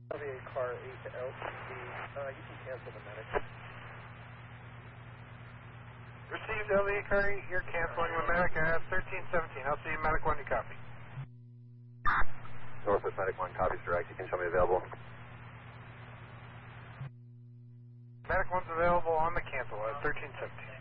LVA car 8 to LTD. You can cancel the medic. Received LVA car 8, you're canceling the medic at 1317. I'll see you, medic 1, you copy. Northwest medic 1 copies direct. You can show me available. Medic 1's available on the cancel at 1317.